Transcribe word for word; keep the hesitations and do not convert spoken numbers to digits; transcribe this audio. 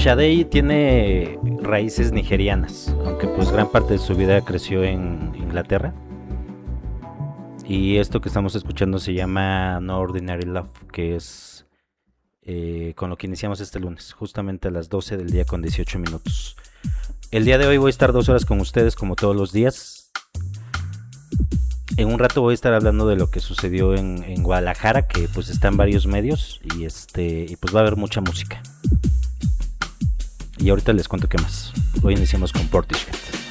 Sade tiene raíces nigerianas, aunque pues gran parte de su vida creció en Inglaterra. Y esto que estamos escuchando se llama No Ordinary Love, que es eh, con lo que iniciamos este lunes, justamente a las doce del día con dieciocho minutos. El día de hoy voy a estar dos horas con ustedes como todos los días. En un rato voy a estar hablando de lo que sucedió en, en Guadalajara, que pues está en varios medios y este y pues va a haber mucha música. Y ahorita les cuento qué más. Hoy iniciamos con Portishead.